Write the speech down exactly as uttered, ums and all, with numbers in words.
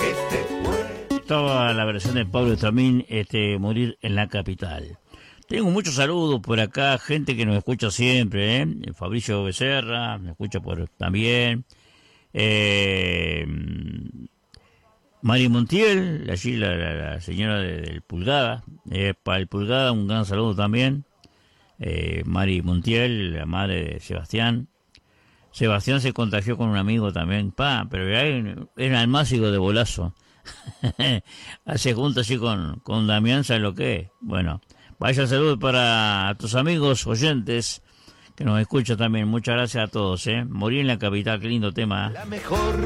Estaba la versión de Pablo Estramín, este, Morir en la Capital. Tengo muchos saludos por acá, gente que nos escucha siempre, ¿eh? Fabricio Becerra, me escucha por también. Eh, Mari Montiel, allí la, la, la señora de, del Pulgada. Eh, para el Pulgada, un gran saludo también. Eh, Mari Montiel, la madre de Sebastián. Sebastián se contagió con un amigo también, pa, pero era el másico de Bolazo. Hace junto así con, con Damián, ¿sabes lo que es? Bueno, vaya saludo para tus amigos oyentes que nos escuchan también. Muchas gracias a todos, ¿eh? Morir en la Capital, qué lindo tema. La mejor